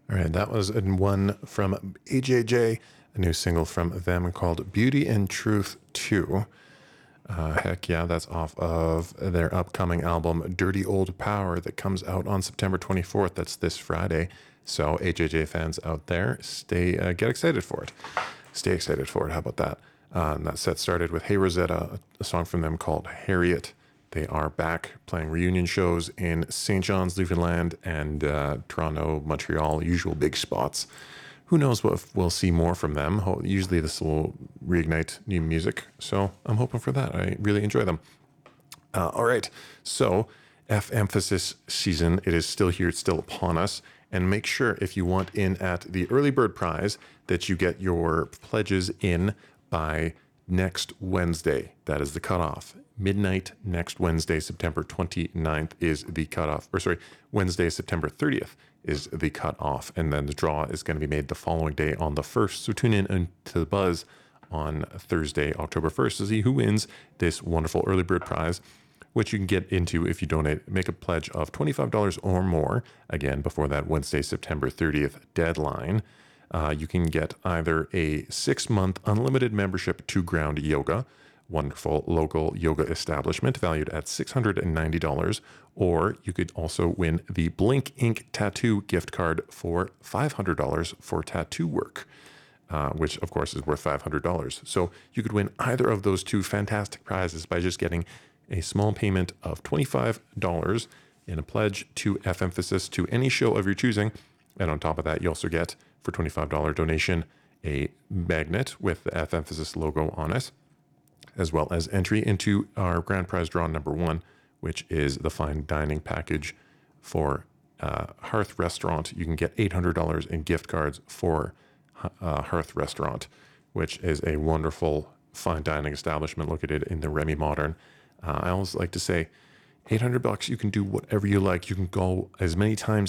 All right, that was one from AJJ, a new single from them called Beauty and Truth 2. Heck yeah, that's off of their upcoming album Dirty Old Power that comes out on September 24th. That's this Friday. So AJJ fans out there, get excited for it. Stay excited for it. How about that? That set started with Hey Rosetta, a song from them called Harriet. They are back playing reunion shows in St. John's, Newfoundland, and Toronto, Montreal, usual big spots. Who knows what we'll see more from them. Usually this will reignite new music, so I'm hoping for that. I really enjoy them. All right, so F Emphasis season, it is still here, it's still upon us. And make sure if you want in at the early bird prize that you get your pledges in by next Wednesday. That is the cutoff. Midnight next Wednesday, September 29th is the cutoff. Wednesday, September 30th is the cutoff. And then the draw is going to be made the following day on the 1st. So tune in to the Buzz on Thursday, October 1st to see who wins this wonderful early bird prize, which you can get into if you donate. Make a pledge of $25 or more, again, before that Wednesday, September 30th deadline. You can get either a 6-month unlimited membership to Ground Yoga, wonderful local yoga establishment valued at $690, or you could also win the Blink Ink tattoo gift card for $500 for tattoo work, which of course is worth $500. So you could win either of those two fantastic prizes by just getting a small payment of $25 in a pledge to F Emphasis to any show of your choosing. And on top of that, you also get, for $25 donation, a magnet with the F Emphasis logo on it, as well as entry into our grand prize draw number 1, which is the fine dining package for Hearth Restaurant. You can get $800 in gift cards for Hearth Restaurant, which is a wonderful fine dining establishment located in the Remy Modern. I always like to say, $800, you can do whatever you like. You can go as many times